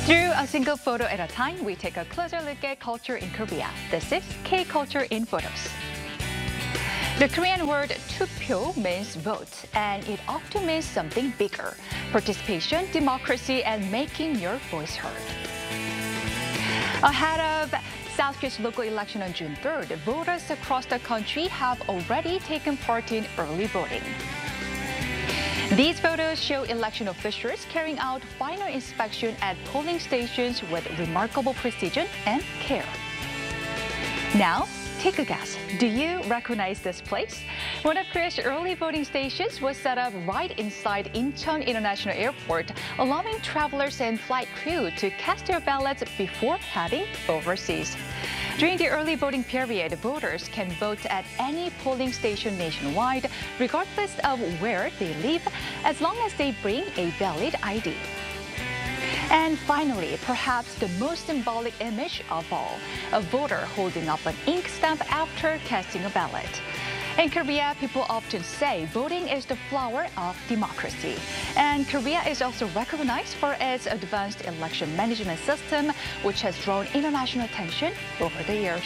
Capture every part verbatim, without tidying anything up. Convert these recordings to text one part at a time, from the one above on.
Through a single photo at a time, we take a closer look at culture in Korea. This is K-Culture in Photos. The Korean word 투표 means vote, and it often means something bigger: participation, democracy, and making your voice heard. Ahead of South Korea's local election on June third, voters across the country have already taken part in early voting. These photos show election officials carrying out final inspection at polling stations with remarkable precision and care. Now, take a guess. Do you recognize this place? One of Korea's early voting stations was set up right inside Incheon International Airport, allowing travelers and flight crew to cast their ballots before heading overseas. During the early voting period, voters can vote at any polling station nationwide, regardless of where they live, as long as they bring a valid I D. And finally, perhaps the most symbolic image of all, a voter holding up an ink stamp after casting a ballot. In Korea, people often say voting is the flower of democracy. And Korea is also recognized for its advanced election management system, which has drawn international attention over the years.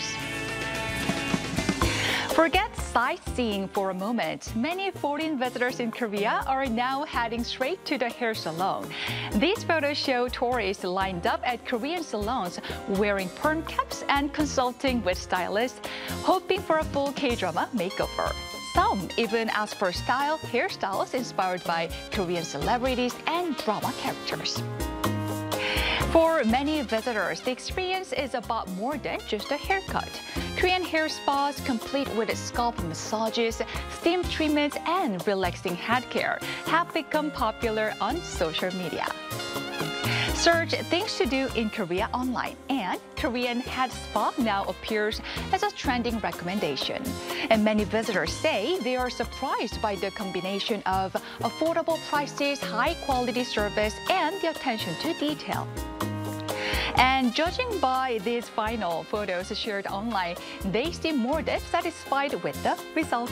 Forget sightseeing for a moment. Many foreign visitors in Korea are now heading straight to the hair salon. These photos show tourists lined up at Korean salons wearing perm caps and consulting with stylists, hoping for a full K-drama makeover. Some even ask for style hairstyles inspired by Korean celebrities and drama characters. For many visitors, the experience is about more than just a haircut. Korean hair spas, complete with scalp massages, steam treatments, and relaxing head care, have become popular on social media. Search things to do in Korea online, and Korean head spa now appears as a trending recommendation. And many visitors say they are surprised by the combination of affordable prices, high-quality service, and the attention to detail. And judging by these final photos shared online, they seem more than satisfied with the results.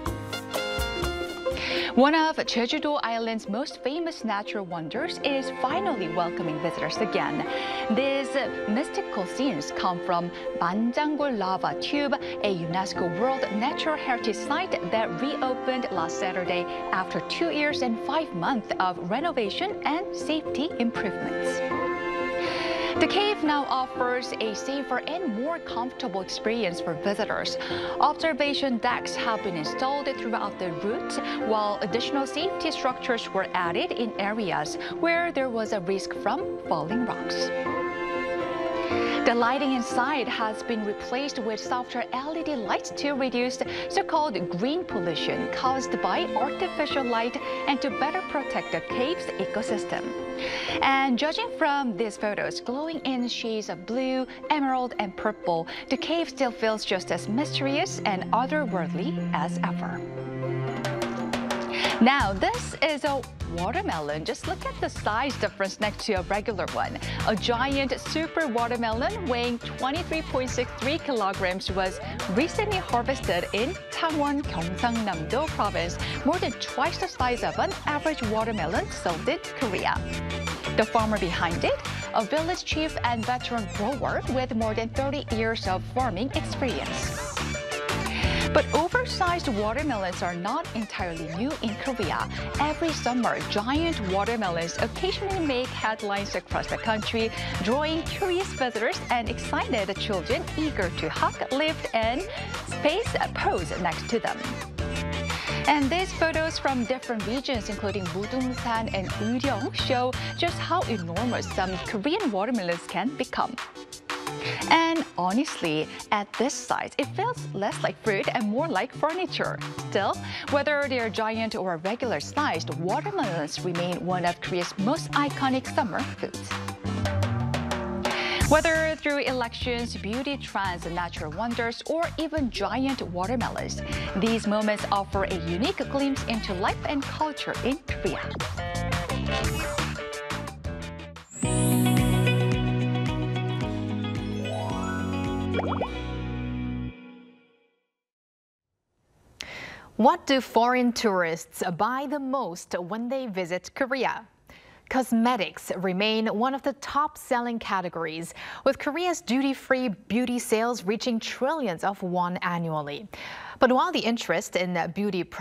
One of Jeju-do Island's most famous natural wonders is finally welcoming visitors again. These mystical scenes come from Manjanggul Lava Tube, a UNESCO World Natural Heritage Site that reopened last Saturday after two years and five months of renovation and safety improvements. The cave now offers a safer and more comfortable experience for visitors. Observation decks have been installed throughout the route, while additional safety structures were added in areas where there was a risk from falling rocks. The lighting inside has been replaced with softer L E D lights to reduce so-called green pollution caused by artificial light and to better protect the cave's ecosystem. And judging from these photos, glowing in shades of blue, emerald, and purple, the cave still feels just as mysterious and otherworldly as ever. Now, this is a watermelon. Just look at the size difference next to a regular one. A giant super watermelon weighing twenty-three point six three kilograms was recently harvested in Changwon, Gyeongsangnam-do province, more than twice the size of an average watermelon sold in Korea. The farmer behind it, a village chief and veteran grower with more than thirty years of farming experience. But oversized watermelons are not entirely new in Korea. Every summer, giant watermelons occasionally make headlines across the country, drawing curious visitors and excited children eager to hug, lift, and space pose next to them. And these photos from different regions, including Mudungsan and Uryong, show just how enormous some Korean watermelons can become. And honestly, at this size, it feels less like fruit and more like furniture. Still, whether they're giant or regular-sized, watermelons remain one of Korea's most iconic summer foods. Whether through elections, beauty trends, natural wonders, or even giant watermelons, these moments offer a unique glimpse into life and culture in Korea. What do foreign tourists buy the most when they visit Korea? Cosmetics remain one of the top-selling categories, with Korea's duty-free beauty sales reaching trillions of won annually. But while the interest in beauty